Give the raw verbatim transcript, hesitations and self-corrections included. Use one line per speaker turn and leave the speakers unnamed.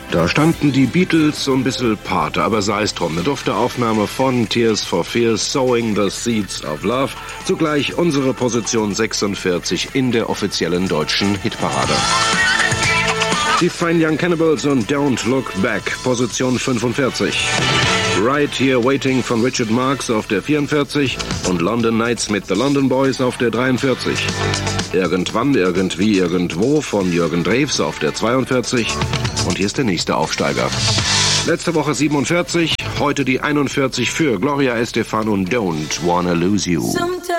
Da standen die Beatles so ein bisschen Pate, aber sei es drum. Eine dufte Aufnahme von Tears for Fears, Sowing the Seeds of Love. Zugleich unsere Position sechsundvierzig in der offiziellen deutschen Hitparade. Die Fine Young Cannibals und Don't Look Back, Position fünfundvierzig. Right Here Waiting von Richard Marx auf der vierundvierzig und London Nights mit The London Boys auf der dreiundvierzig. Irgendwann, irgendwie, irgendwo von Jürgen Drews auf der zweiundvierzig. Und hier ist der nächste Aufsteiger. Letzte Woche siebenundvierzig, heute die einundvierzig für Gloria Estefan und Don't Wanna Lose You.
Sometimes